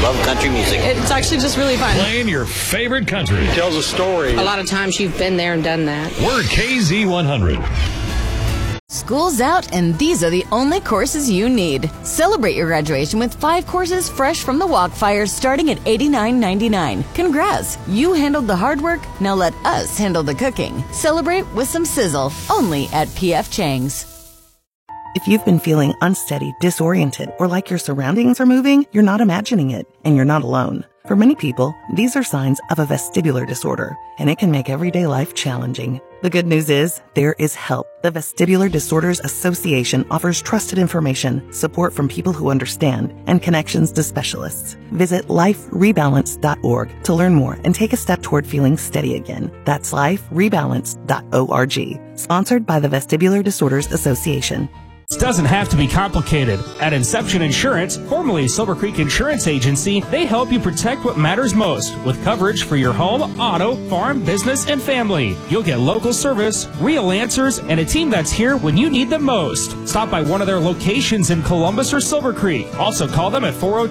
love country music. It's actually just really fun. Playing your favorite country. Tells a story. A lot of times you've been there and done that. We're KZ100. School's out, and these are the only courses you need. Celebrate your graduation with 5 courses fresh from the Walkfire starting at $89.99. Congrats! You handled the hard work, now let us handle the cooking. Celebrate with some sizzle, only at P.F. Chang's. If you've been feeling unsteady, disoriented, or like your surroundings are moving, you're not imagining it, and you're not alone. For many people, these are signs of a vestibular disorder, and it can make everyday life challenging. The good news is, there is help. The Vestibular Disorders Association offers trusted information, support from people who understand, and connections to specialists. Visit liferebalance.org to learn more and take a step toward feeling steady again. That's liferebalance.org. Sponsored by the Vestibular Disorders Association. It doesn't have to be complicated. At Inception Insurance, formerly Silver Creek Insurance Agency, they help you protect what matters most with coverage for your home, auto, farm, business, and family. You'll get local service, real answers, and a team that's here when you need them most. Stop by one of their locations in Columbus or Silver Creek. Also call them at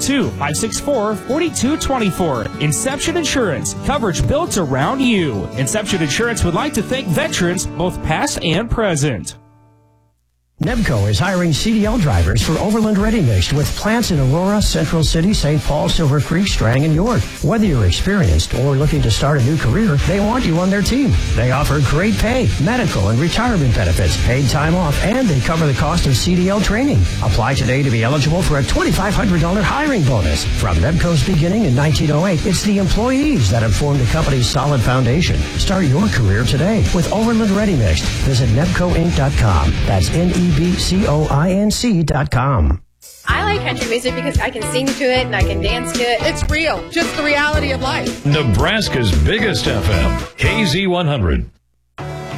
402-564-4224. Inception Insurance, coverage built around you. Inception Insurance would like to thank veterans, both past and present. Nebco is hiring CDL drivers for Overland Ready Mixed with plants in Aurora, Central City, St. Paul, Silver Creek, Strang, and York. Whether you're experienced or looking to start a new career, they want you on their team. They offer great pay, medical and retirement benefits, paid time off, and they cover the cost of CDL training. Apply today to be eligible for a $2,500 hiring bonus. From Nebco's beginning in 1908, it's the employees that have formed the company's solid foundation. Start your career today with Overland Ready Mixed. Visit nebcoinc.com. That's NEBCOINC.com. I like country music because I can sing to it and I can dance to it. It's real, just the reality of life. Nebraska's biggest FM, KZ100.